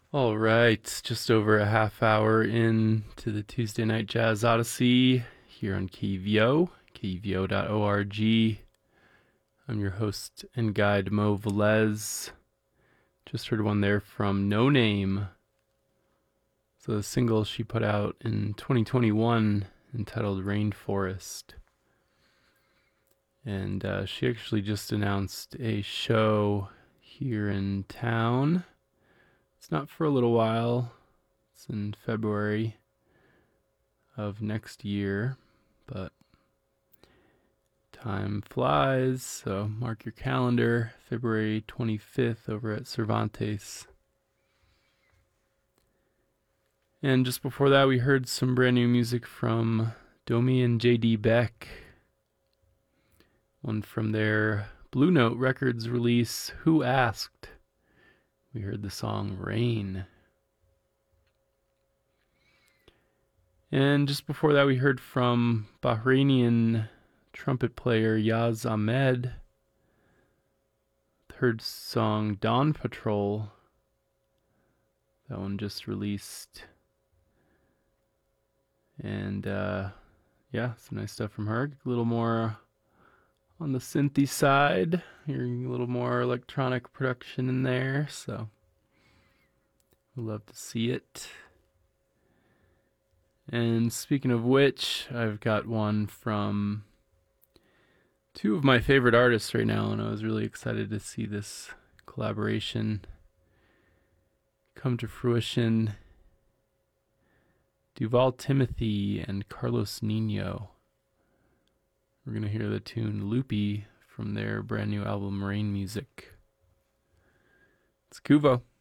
All right, just over a half hour into the Tuesday Night Jazz Odyssey here on KVO, kvo.org. I'm your host and guide, Mo Velez. Just heard one there from No Name. So the single she put out in 2021 entitled Rainforest. And she actually just announced a show here in town. It's not for a little while. It's in February of next year, but time flies, so mark your calendar. February 25th over at Cervantes. And just before that, we heard some brand new music from Domi and JD Beck. One from their Blue Note Records release, Who Asked? We heard the song Rain. And just before that, we heard from Bahrainian trumpet player Yaz Ahmed. Heard song Dawn Patrol. That one just released. And yeah, some nice stuff from her. A little more on the synthy side. Hearing a little more electronic production in there. So we'd love to see it. And speaking of which, I've got one from two of my favorite artists right now, and I was really excited to see this collaboration come to fruition. Duval Timothy and Carlos Nino. We're going to hear the tune Loopy from their brand new album Rain Music. It's Kuvo.